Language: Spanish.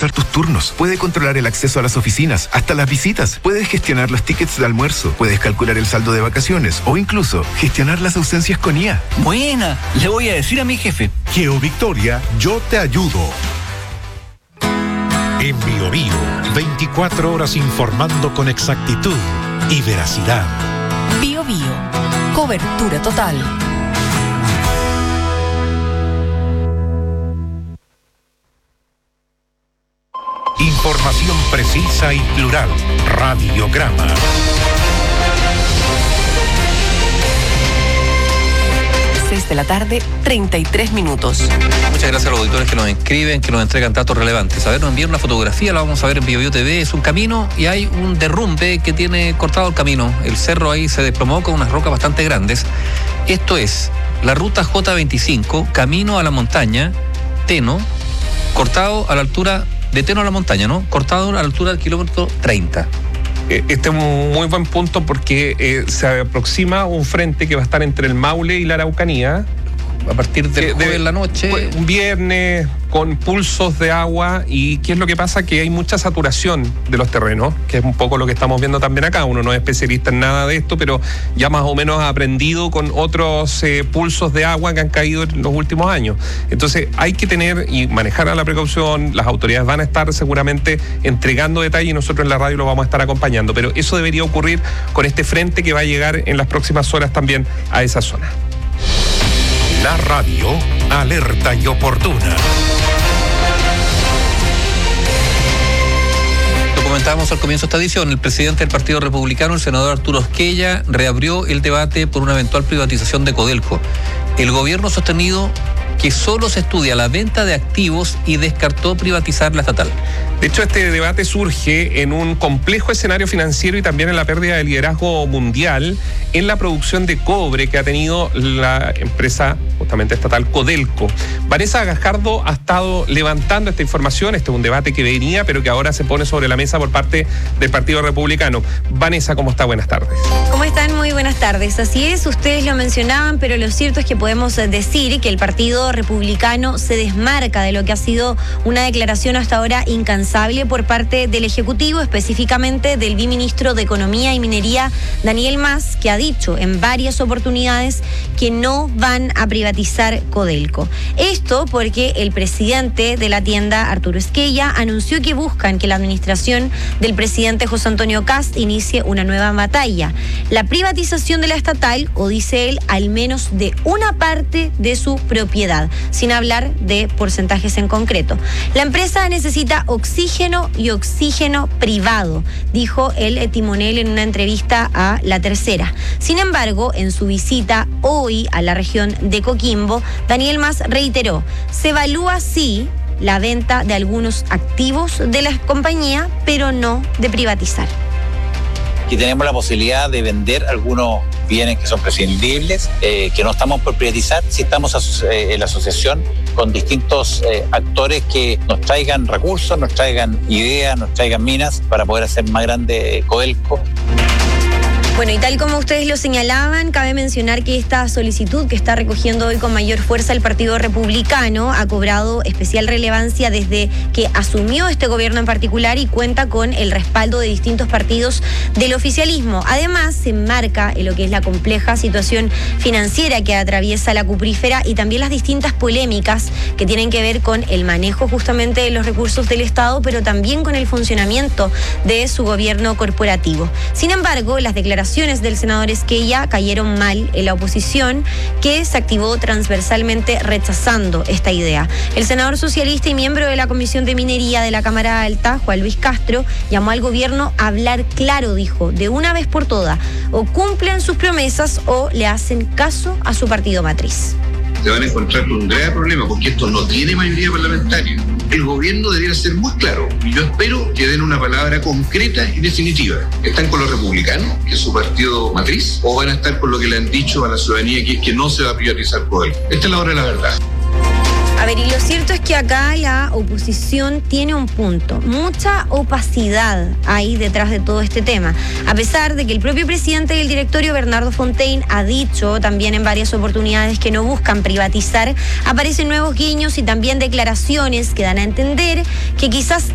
organizar tus turnos, puede controlar el acceso a las oficinas, hasta las visitas, puedes gestionar los tickets de almuerzo, puedes calcular el saldo de vacaciones o incluso gestionar las ausencias con IA. Buena, le voy a decir a mi jefe. GeoVictoria, yo te ayudo. En BioBio, 24 horas informando con exactitud y veracidad. BioBio, cobertura total. Información precisa y plural. Radiograma. De la tarde, 33 minutos. Muchas gracias a los auditores que nos escriben, que nos entregan datos relevantes. A ver, nos envían una fotografía, la vamos a ver en BioBio TV. Es un camino y hay un derrumbe que tiene cortado el camino. El cerro ahí se desplomó con unas rocas bastante grandes. Esto es la ruta J25, camino a la montaña, Teno, cortado a la altura de Teno a la montaña, ¿no? Cortado a la altura del kilómetro 30. Este es un muy buen punto porque se aproxima un frente que va a estar entre el Maule y la Araucanía. A partir de la noche. Un viernes con pulsos de agua. ¿Y qué es lo que pasa? Que hay mucha saturación de los terrenos, que es un poco lo que estamos viendo también acá. Uno no es especialista en nada de esto, pero ya más o menos ha aprendido con otros pulsos de agua que han caído en los últimos años. Entonces hay que tener y manejar a la precaución. Las autoridades van a estar seguramente entregando detalles y nosotros en la radio lo vamos a estar acompañando. Pero eso debería ocurrir con este frente que va a llegar en las próximas horas también a esa zona. La radio, alerta y oportuna. Lo comentábamos al comienzo de esta edición. El presidente del Partido Republicano, el senador Arturo Esquella, reabrió el debate por una eventual privatización de Codelco. El gobierno ha sostenido que solo se estudia la venta de activos y descartó privatizar la estatal. De hecho, este debate surge en un complejo escenario financiero y también en la pérdida de liderazgo mundial en la producción de cobre que ha tenido la empresa justamente estatal Codelco. Vanessa Gajardo ha estado levantando esta información. Este es un debate que venía, pero que ahora se pone sobre la mesa por parte del Partido Republicano. Vanessa, ¿cómo está? Buenas tardes. ¿Cómo están? Muy buenas tardes. Así es, ustedes lo mencionaban, pero lo cierto es que podemos decir que el Partido Republicano se desmarca de lo que ha sido una declaración hasta ahora incansable por parte del Ejecutivo, específicamente del viceministro de Economía y Minería, Daniel Mas, que ha dicho en varias oportunidades que no van a privatizar Codelco. Esto porque el presidente de la tienda, Arturo Esquella, anunció que buscan que la administración del presidente José Antonio Kast inicie una nueva batalla. La privatización de la estatal, o dice él, al menos de una parte de su propiedad, sin hablar de porcentajes en concreto. La empresa necesita oxígeno y oxígeno privado, dijo el timonel en una entrevista a La Tercera. Sin embargo, en su visita hoy a la región de Coquimbo, Daniel Mas reiteró, se evalúa sí la venta de algunos activos de la compañía, pero no de privatizar. Que tenemos la posibilidad de vender algunos bienes que son prescindibles, que no estamos por privatizar, si estamos en la asociación con distintos actores que nos traigan recursos, nos traigan ideas, nos traigan minas para poder hacer más grande Codelco. Bueno, y tal como ustedes lo señalaban, cabe mencionar que esta solicitud que está recogiendo hoy con mayor fuerza el Partido Republicano ha cobrado especial relevancia desde que asumió este gobierno en particular y cuenta con el respaldo de distintos partidos del oficialismo. Además, se enmarca en lo que es la compleja situación financiera que atraviesa la cuprífera y también las distintas polémicas que tienen que ver con el manejo justamente de los recursos del Estado, pero también con el funcionamiento de su gobierno corporativo. Sin embargo, las declaraciones del senador Esquella cayeron mal en la oposición, que se activó transversalmente rechazando esta idea. El senador socialista y miembro de la Comisión de Minería de la Cámara Alta, Juan Luis Castro, llamó al gobierno a hablar claro, dijo, de una vez por todas, o cumplen sus promesas o le hacen caso a su partido matriz. Se van a encontrar con un grave problema porque esto no tiene mayoría parlamentaria. El gobierno debería ser muy claro y yo espero que den una palabra concreta y definitiva. ¿Están con los republicanos, que es su partido matriz, o van a estar con lo que le han dicho a la ciudadanía, que es que no se va a privatizar Codelco? Esta es la hora de la verdad. A ver, y lo cierto es que acá la oposición tiene un punto. Mucha opacidad hay detrás de todo este tema. A pesar de que el propio presidente del directorio, Bernardo Fontaine, ha dicho también en varias oportunidades que no buscan privatizar, aparecen nuevos guiños y también declaraciones que dan a entender que quizás